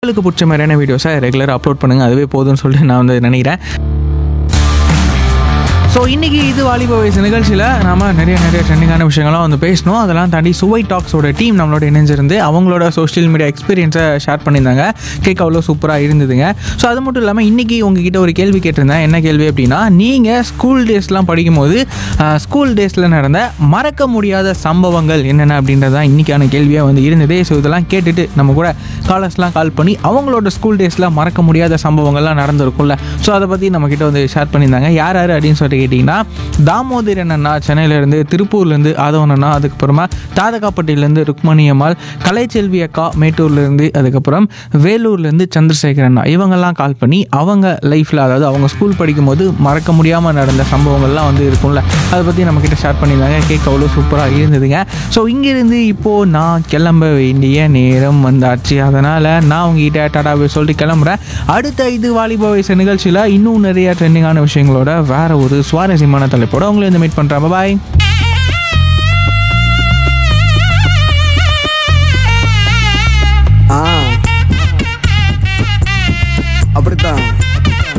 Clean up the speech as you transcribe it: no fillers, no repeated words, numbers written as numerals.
உங்களுக்கு பிடிச்ச மாதிரியான வீடியோஸை ரெகுலராக அப்லோட் பண்ணுங்கள், அதுவே போதும்னு சொல்லிட்டு நான் வந்து நினைக்கிறேன். ஸோ இன்றைக்கி இது வாலிப வயசு நிகழ்ச்சியில் நாம் நிறைய ட்ரெண்டிங்கான விஷயங்கள்லாம் வந்து பேசணும். அதெல்லாம் தாண்டி சுவை டாக்ஸோட டீம் நம்மளோட இணைஞ்சிருந்து அவங்களோட சோஷியல் மீடியா எக்ஸ்பீரியன்ஸை ஷேர் பண்ணியிருந்தாங்க. கேட்க அவ்வளோ சூப்பராக இருந்ததுங்க. ஸோ அது மட்டும் இல்லாமல் இன்றைக்கி உங்ககிட்ட ஒரு கேள்வி கேட்டிருந்தேன். என்ன கேள்வி அப்படின்னா, நீங்கள் ஸ்கூல் டேஸ்லாம் படிக்கும்போது ஸ்கூல் டேஸில் நடந்த மறக்க முடியாத சம்பவங்கள் என்னென்ன அப்படின்றது தான் இன்றைக்கான கேள்வியாக வந்து இருந்தது. ஸோ இதெல்லாம் கேட்டுட்டு நம்ம கூட காலர்ஸ்லாம் கால் பண்ணி அவங்களோட ஸ்கூல் டேஸில் மறக்க முடியாத சம்பவங்கள்லாம் நடந்திருக்கும்ல, ஸோ அதை பற்றி நம்மக்கிட்ட வந்து ஷேர் பண்ணியிருந்தாங்க. யார் அப்படின்னு சொல்லிட்டு கேட்டிங்கன்னா, தாமோதரன் அண்ணா சென்னையிலேருந்து, திருப்பூர்லேருந்து ஆதவன் அண்ணா, அதுக்கப்புறமா தாதகாப்பட்டியிலேருந்து ருக்மணி அம்மாள், கலைச்செல்வி அக்கா மேட்டூர்லேருந்து, அதுக்கப்புறம் வேலூர்லேருந்து சந்திரசேகர் அண்ணா, இவங்கெல்லாம் கால் பண்ணி அவங்க லைஃப்பில், அதாவது அவங்க ஸ்கூல் படிக்கும்போது மறக்க முடியாமல் நடந்த சம்பவங்கள்லாம் வந்து இருக்கும்ல, அதை பற்றி நம்மக்கிட்ட ஷேர் பண்ணியிருந்தாங்க. கேட்க அவ்வளோ சூப்பராக இருந்ததுங்க. ஸோ இங்கேருந்து இப்போது நான் கிளம்ப வேண்டிய நேரம் வந்தாச்சு. அதனால் நான் உங்ககிட்ட டாடாவை சொல்லிட்டு கிளம்புறேன். அடுத்த இது வாலிப வயசு நிகழ்ச்சியில் இன்னும் நிறைய ட்ரெண்டிங்கான விஷயங்களோட வேறு ஒரு சுவாரஸ்யமான தலைப்போட உங்களை வந்து மீட் பண்ணுறேன். பாய்.